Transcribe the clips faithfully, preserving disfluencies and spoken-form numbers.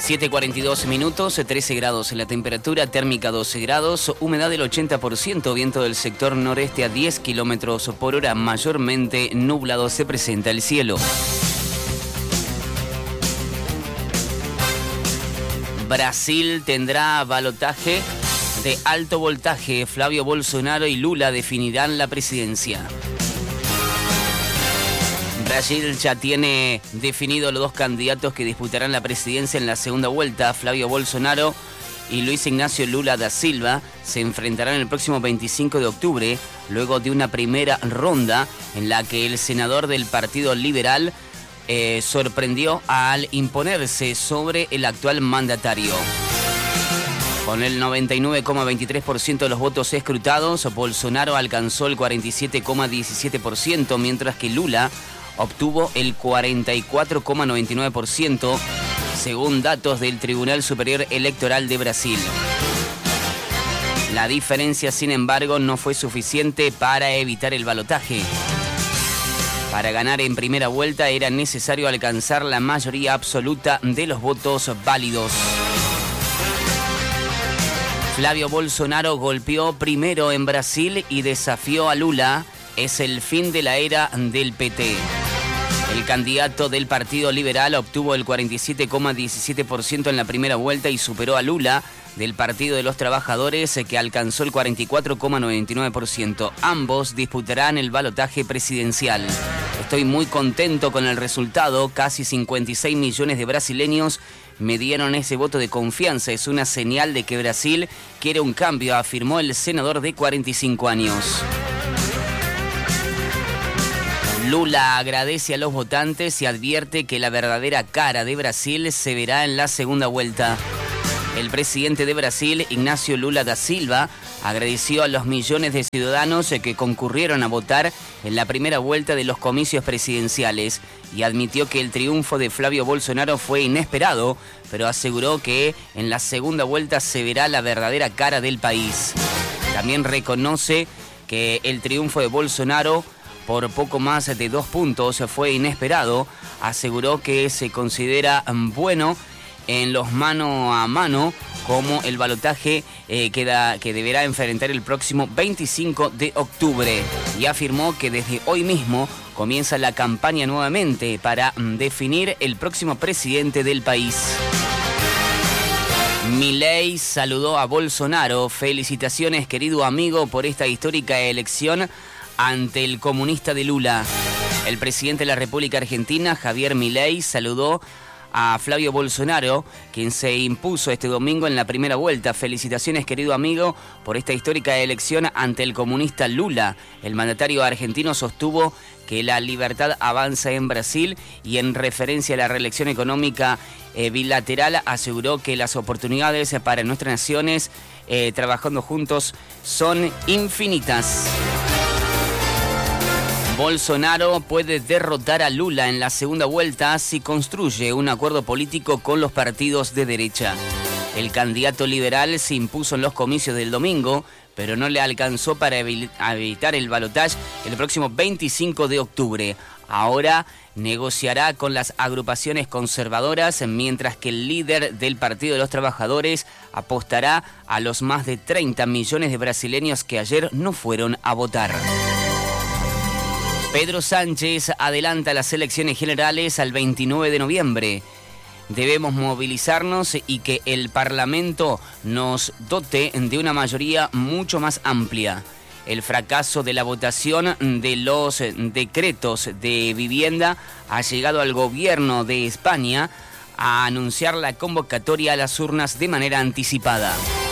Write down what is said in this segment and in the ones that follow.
siete cuarenta y dos minutos, trece grados en la temperatura, térmica doce grados, humedad del ochenta por ciento, viento del sector noreste a diez kilómetros por hora, mayormente nublado se presenta el cielo. Brasil tendrá balotaje de alto voltaje. Flavio Bolsonaro y Lula definirán la presidencia. Brasil ya tiene definido los dos candidatos que disputarán la presidencia en la segunda vuelta. Flavio Bolsonaro y Luis Ignacio Lula da Silva se enfrentarán el próximo veinticinco de octubre, luego de una primera ronda en la que el senador del Partido Liberal eh, sorprendió al imponerse sobre el actual mandatario. Con el noventa y nueve coma veintitrés por ciento de los votos escrutados, Bolsonaro alcanzó el cuarenta y siete coma diecisiete por ciento, mientras que Lula obtuvo el cuarenta y cuatro coma noventa y nueve por ciento, según datos del Tribunal Superior Electoral de Brasil. La diferencia, sin embargo, no fue suficiente para evitar el balotaje. Para ganar en primera vuelta era necesario alcanzar la mayoría absoluta de los votos válidos. Flavio Bolsonaro golpeó primero en Brasil y desafió a Lula. Es el fin de la era del P T. El candidato del Partido Liberal obtuvo el cuarenta y siete coma diecisiete por ciento en la primera vuelta y superó a Lula del Partido de los Trabajadores, que alcanzó el cuarenta y cuatro coma noventa y nueve por ciento. Ambos disputarán el balotaje presidencial. Estoy muy contento con el resultado. Casi cincuenta y seis millones de brasileños me dieron ese voto de confianza. Es una señal de que Brasil quiere un cambio, afirmó el senador de cuarenta y cinco años. Lula agradece a los votantes y advierte que la verdadera cara de Brasil se verá en la segunda vuelta. El presidente de Brasil, Ignacio Lula da Silva, agradeció a los millones de ciudadanos que concurrieron a votar en la primera vuelta de los comicios presidenciales y admitió que el triunfo de Flavio Bolsonaro fue inesperado, pero aseguró que en la segunda vuelta se verá la verdadera cara del país. También reconoce que el triunfo de Bolsonaro por poco más de dos puntos fue inesperado. Aseguró que se considera bueno en los mano a mano como el balotaje eh, que, da, que deberá enfrentar el próximo veinticinco de octubre y afirmó que desde hoy mismo comienza la campaña nuevamente para definir el próximo presidente del país. Milei saludó a Bolsonaro. Felicitaciones, querido amigo, por esta histórica elección ante el comunista de Lula. El presidente de la República Argentina, Javier Milei, saludó a Flavio Bolsonaro, quien se impuso este domingo en la primera vuelta. Felicitaciones, querido amigo, por esta histórica elección ante el comunista Lula. El mandatario argentino sostuvo que la libertad avanza en Brasil y en referencia a la reelección económica eh, bilateral aseguró que las oportunidades para nuestras naciones eh, trabajando juntos son infinitas. Bolsonaro puede derrotar a Lula en la segunda vuelta si construye un acuerdo político con los partidos de derecha. El candidato liberal se impuso en los comicios del domingo, pero no le alcanzó para evitar el balotaje el próximo veinticinco de octubre. Ahora negociará con las agrupaciones conservadoras, mientras que el líder del Partido de los Trabajadores apostará a los más de treinta millones de brasileños que ayer no fueron a votar. Pedro Sánchez adelanta las elecciones generales al veintinueve de noviembre. Debemos movilizarnos y que el Parlamento nos dote de una mayoría mucho más amplia. El fracaso de la votación de los decretos de vivienda ha llegado al gobierno de España a anunciar la convocatoria a las urnas de manera anticipada.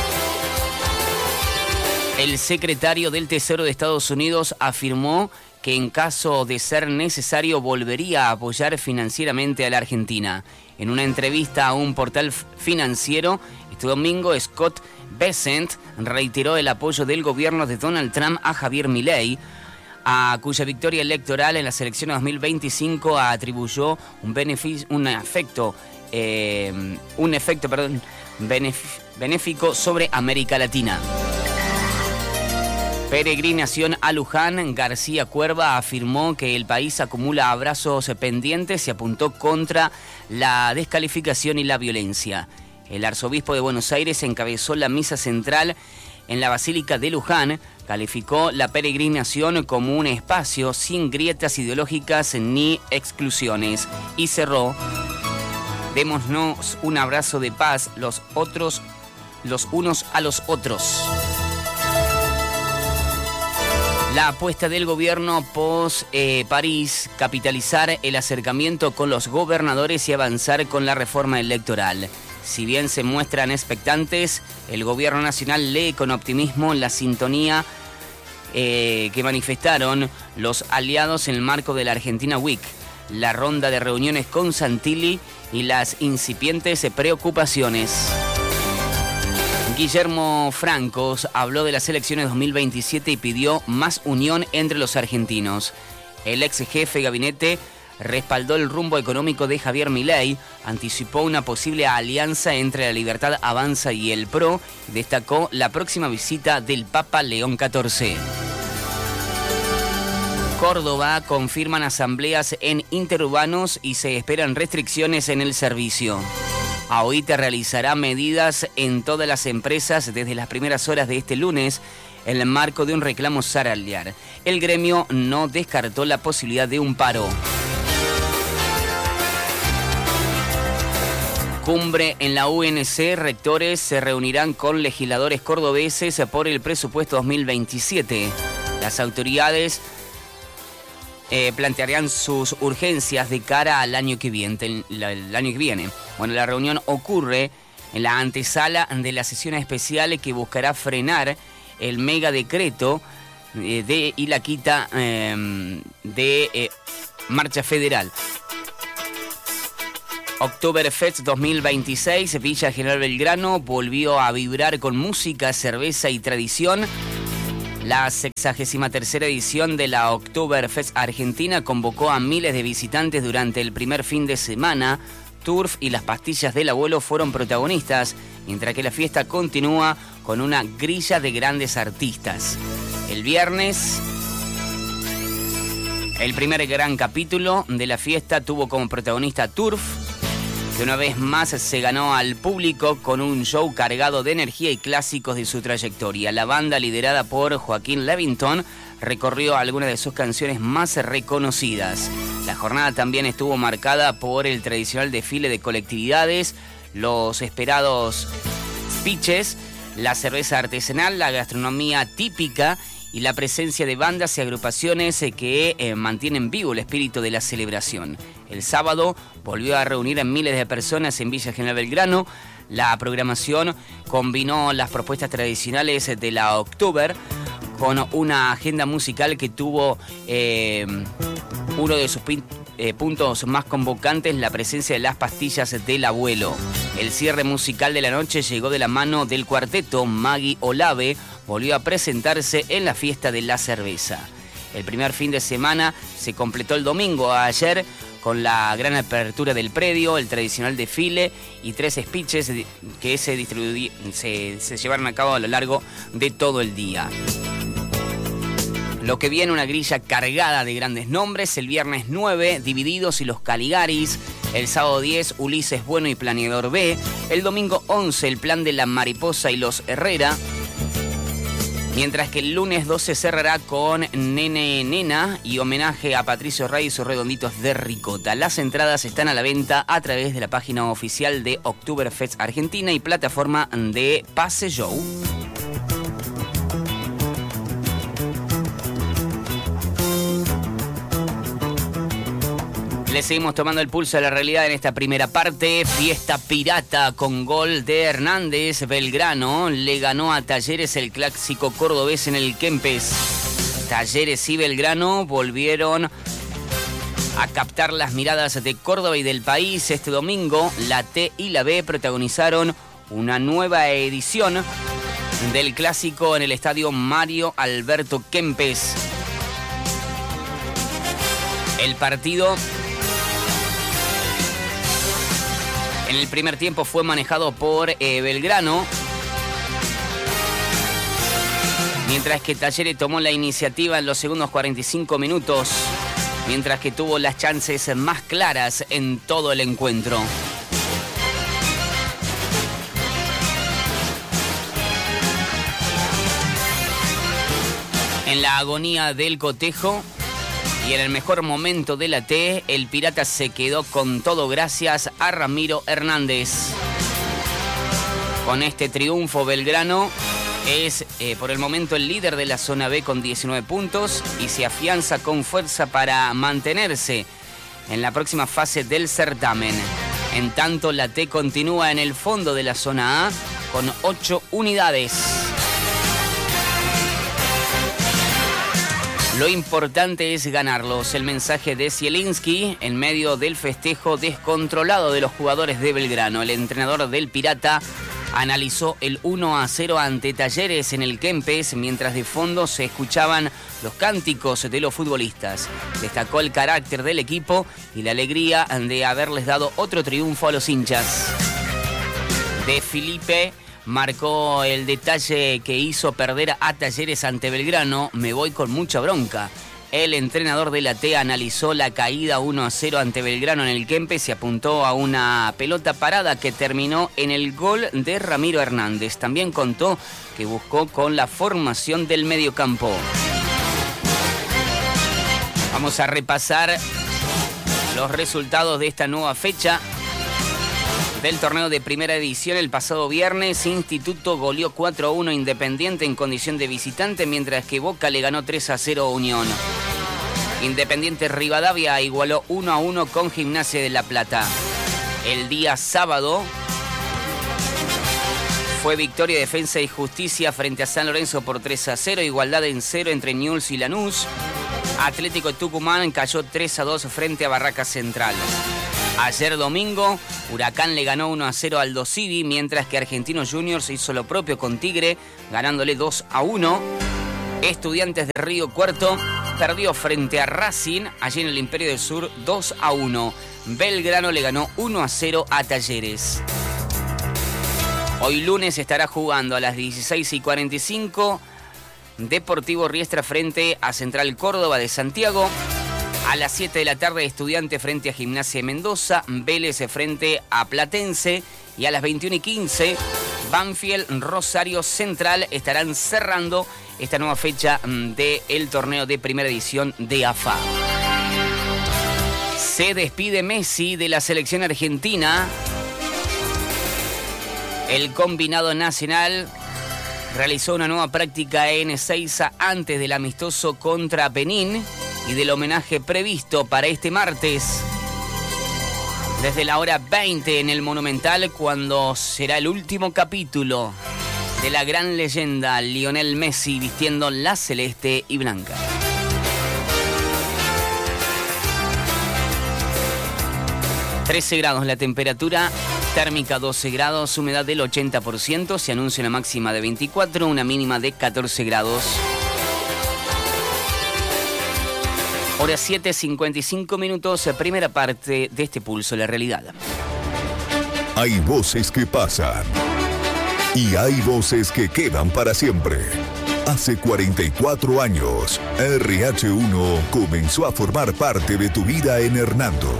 El secretario del Tesoro de Estados Unidos afirmó que en caso de ser necesario volvería a apoyar financieramente a la Argentina. En una entrevista a un portal financiero, este domingo Scott Bessent reiteró el apoyo del gobierno de Donald Trump a Javier Milei, a cuya victoria electoral en las elecciones dos mil veinticinco atribuyó un beneficio, un efecto, eh, un efecto, perdón, benéfico sobre América Latina. Peregrinación a Luján. García Cuerva afirmó que el país acumula abrazos pendientes y apuntó contra la descalificación y la violencia. El arzobispo de Buenos Aires encabezó la misa central en la Basílica de Luján. Calificó la peregrinación como un espacio sin grietas ideológicas ni exclusiones y cerró: démonos un abrazo de paz los otros, los unos a los otros. La apuesta del gobierno post-París, eh, capitalizar el acercamiento con los gobernadores y avanzar con la reforma electoral. Si bien se muestran expectantes, el gobierno nacional lee con optimismo la sintonía eh, que manifestaron los aliados en el marco de la Argentina Week, la ronda de reuniones con Santilli y las incipientes preocupaciones. Guillermo Francos habló de las elecciones dos mil veintisiete y pidió más unión entre los argentinos. El ex jefe de gabinete respaldó el rumbo económico de Javier Milei, anticipó una posible alianza entre La Libertad Avanza y el P R O, y destacó la próxima visita del Papa León catorce. Córdoba confirman asambleas en interurbanos y se esperan restricciones en el servicio. A O I T realizará medidas en todas las empresas desde las primeras horas de este lunes en el marco de un reclamo salarial. El gremio no descartó la posibilidad de un paro. Cumbre en la U N C. Rectores se reunirán con legisladores cordobeses por el presupuesto dos mil veintisiete. Las autoridades Eh, plantearían sus urgencias de cara al año que viene, el, el año que viene. Bueno, la reunión ocurre en la antesala de la sesión especial que buscará frenar el mega decreto eh, de, y la quita eh, de eh, marcha federal. Oktoberfest dos mil veintiséis, Villa General Belgrano volvió a vibrar con música, cerveza y tradición. La sexagésima tercera edición de la Oktoberfest Argentina convocó a miles de visitantes durante el primer fin de semana. Turf y las pastillas del abuelo fueron protagonistas, mientras que la fiesta continúa con una grilla de grandes artistas. El viernes, el primer gran capítulo de la fiesta tuvo como protagonista Turf, que una vez más se ganó al público con un show cargado de energía y clásicos de su trayectoria. La banda, liderada por Joaquín Levington, recorrió algunas de sus canciones más reconocidas. La jornada también estuvo marcada por el tradicional desfile de colectividades, los esperados speeches, la cerveza artesanal, la gastronomía típica y la presencia de bandas y agrupaciones que eh, mantienen vivo el espíritu de la celebración. El sábado volvió a reunir a miles de personas en Villa General Belgrano. La programación combinó las propuestas tradicionales de la Oktober con una agenda musical que tuvo eh, uno de sus pin- eh, puntos más convocantes, la presencia de las pastillas del abuelo. El cierre musical de la noche llegó de la mano del cuarteto. Maggie Olave volvió a presentarse en la fiesta de la cerveza. El primer fin de semana se completó el domingo ayer con la gran apertura del predio, el tradicional desfile y tres speeches que se, distribuí, se, se llevaron a cabo a lo largo de todo el día. Lo que viene, una grilla cargada de grandes nombres. El viernes nueve, Divididos y los Caligaris. El sábado diez, Ulises Bueno y Planeador B. El domingo once, El Plan de la Mariposa y los Herrera. Mientras que el lunes doce cerrará con Nene Nena y homenaje a Patricio Rey y sus redonditos de ricota. Las entradas están a la venta a través de la página oficial de Oktoberfest Argentina y plataforma de Pase Show. Le seguimos tomando el pulso a la realidad en esta primera parte. Fiesta pirata con gol de Hernández. Belgrano le ganó a Talleres, el clásico cordobés, en el Kempes. Talleres y Belgrano volvieron a captar las miradas de Córdoba y del país. Este domingo, la T y la B protagonizaron una nueva edición del clásico en el estadio Mario Alberto Kempes. El partido en el primer tiempo fue manejado por eh, Belgrano, Mientras que Talleres tomó la iniciativa en los segundos cuarenta y cinco minutos, mientras que tuvo las chances más claras en todo el encuentro. En la agonía del cotejo y en el mejor momento de la T, el Pirata se quedó con todo gracias a Ramiro Hernández. Con este triunfo, Belgrano es eh, por el momento el líder de la zona B con diecinueve puntos y se afianza con fuerza para mantenerse en la próxima fase del certamen. En tanto, la T continúa en el fondo de la zona A con ocho unidades. Lo importante es ganarlos. El mensaje de Zielinski en medio del festejo descontrolado de los jugadores de Belgrano. El entrenador del Pirata analizó el uno a cero ante Talleres en el Kempes, mientras de fondo se escuchaban los cánticos de los futbolistas. Destacó el carácter del equipo y la alegría de haberles dado otro triunfo a los hinchas. De Felipe marcó el detalle que hizo perder a Talleres ante Belgrano. Me voy con mucha bronca. El entrenador de la T analizó la caída uno a cero ante Belgrano en el Kempes y se apuntó a una pelota parada que terminó en el gol de Ramiro Hernández. También contó que buscó con la formación del mediocampo. Vamos a repasar los resultados de esta nueva fecha del torneo de primera edición. El pasado viernes, Instituto goleó cuatro a uno Independiente en condición de visitante, mientras que Boca le ganó tres a cero a Unión. Independiente Rivadavia igualó uno a uno con Gimnasia de La Plata. El día sábado fue victoria Defensa y Justicia frente a San Lorenzo por tres a cero, igualdad en cero entre Newell's y Lanús. Atlético Tucumán cayó tres a dos frente a Barracas Central. Ayer domingo, Huracán le ganó uno a cero al Dosivi, mientras que Argentinos Juniors hizo lo propio con Tigre, ganándole dos a uno. Estudiantes de Río Cuarto perdió frente a Racing, allí en el Imperio del Sur, dos a uno. Belgrano le ganó uno a cero a Talleres. Hoy lunes estará jugando a las dieciséis y cuarenta y cinco Deportivo Riestra frente a Central Córdoba de Santiago. A las siete de la tarde, Estudiante frente a Gimnasia de Mendoza, Vélez frente a Platense. Y a las veintiuna y quince, Banfield, Rosario Central estarán cerrando esta nueva fecha del torneo de primera edición de A F A. Se despide Messi de la selección argentina. El combinado nacional realizó una nueva práctica en Ezeiza antes del amistoso contra Benín y del homenaje previsto para este martes, desde la hora veinte en el Monumental, cuando será el último capítulo de la gran leyenda Lionel Messi vistiendo la celeste y blanca. trece grados la temperatura, térmica doce grados, humedad del ochenta por ciento, se anuncia una máxima de veinticuatro, una mínima de catorce grados. Hora siete, cincuenta y cinco minutos, primera parte de este Pulso de la Realidad. Hay voces que pasan y hay voces que quedan para siempre. Hace cuarenta y cuatro años, R H uno comenzó a formar parte de tu vida en Hernando.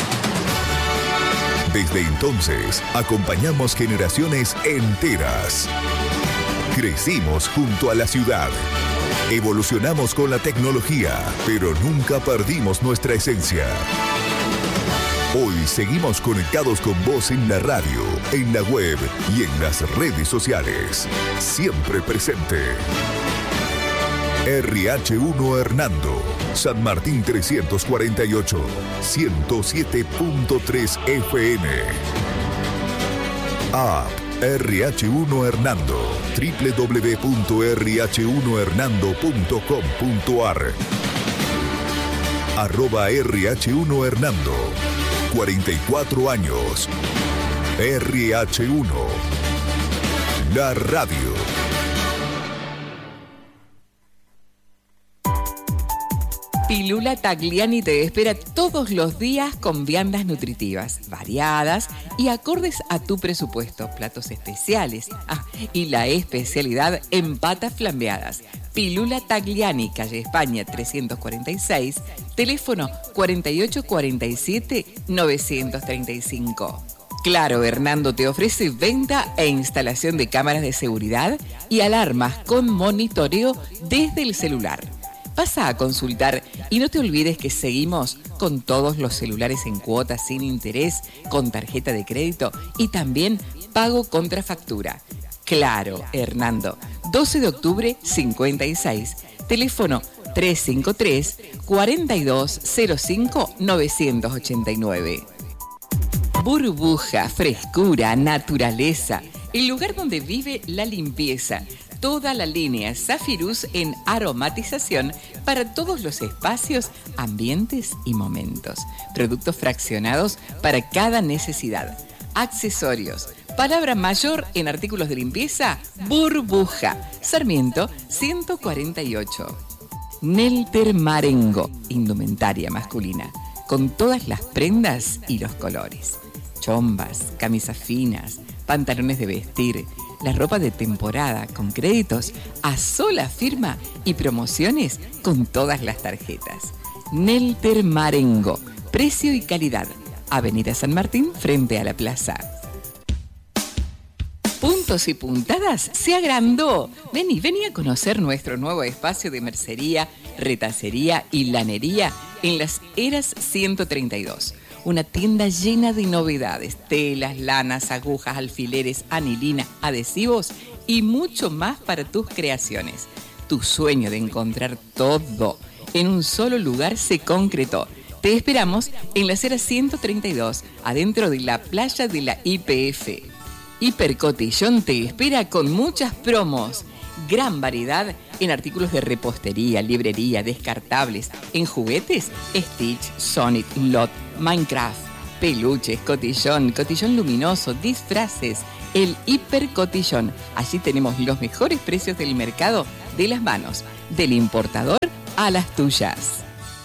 Desde entonces, acompañamos generaciones enteras. Crecimos junto a la ciudad. Evolucionamos con la tecnología, pero nunca perdimos nuestra esencia. Hoy seguimos conectados con vos en la radio, en la web y en las redes sociales. Siempre presente. R H uno Hernando, San Martín trescientos cuarenta y ocho, ciento siete punto tres F M. App R H uno Hernando, doble u doble u doble u punto r h uno hernando punto com punto a r. Arroba R H uno Hernando, cuarenta y cuatro años. R H uno, la radio. Pilula Tagliani te espera todos los días con viandas nutritivas, variadas y acordes a tu presupuesto. Platos especiales. Ah, y la especialidad en patas flambeadas. Pilula Tagliani, calle España trescientos cuarenta y seis, teléfono cuarenta y ocho cuarenta y siete novecientos treinta y cinco. Claro Hernando te ofrece venta e instalación de cámaras de seguridad y alarmas con monitoreo desde el celular. Pasa a consultar y no te olvides que seguimos con todos los celulares en cuotas sin interés, con tarjeta de crédito y también pago contra factura. Claro, Hernando, doce de octubre cincuenta y seis, teléfono tres cinco tres, cuatro dos cero cinco, nueve ocho nueve. Burbuja, frescura, naturaleza, el lugar donde vive la limpieza. Toda la línea Zafirus en aromatización para todos los espacios, ambientes y momentos. Productos fraccionados para cada necesidad. Accesorios. Palabra mayor en artículos de limpieza, Burbuja. Sarmiento ciento cuarenta y ocho. Nelter Marengo, indumentaria masculina, con todas las prendas y los colores. Chombas, camisas finas, pantalones de vestir, la ropa de temporada con créditos a sola firma y promociones con todas las tarjetas. Nelter Marengo, precio y calidad. Avenida San Martín frente a la plaza. Puntos y Puntadas se agrandó. Vení, vení a conocer nuestro nuevo espacio de mercería, retacería y lanería en Las Heras ciento treinta y dos. Una tienda llena de novedades, telas, lanas, agujas, alfileres, anilina, adhesivos y mucho más para tus creaciones. Tu sueño de encontrar todo en un solo lugar se concretó. Te esperamos en Las Heras ciento treinta y dos, adentro de la playa de la I P F. Hipercotillón te espera con muchas promos. Gran variedad en artículos de repostería, librería, descartables, en juguetes, Stitch, Sonic, Lot, Minecraft, peluches, cotillón, cotillón luminoso, disfraces, el Hipercotillón. Allí tenemos los mejores precios del mercado de las manos, del importador a las tuyas.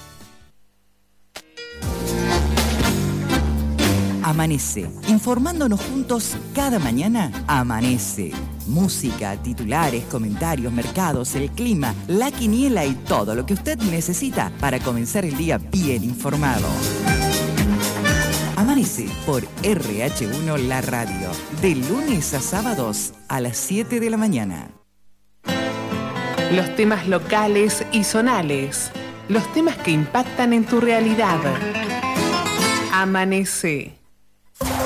Amanece, informándonos juntos cada mañana. Amanece. Música, titulares, comentarios, mercados, el clima, la quiniela y todo lo que usted necesita para comenzar el día bien informado. Amanece por R H uno La Radio, de lunes a sábados a las siete de la mañana. Los temas locales y zonales, los temas que impactan en tu realidad. Amanece.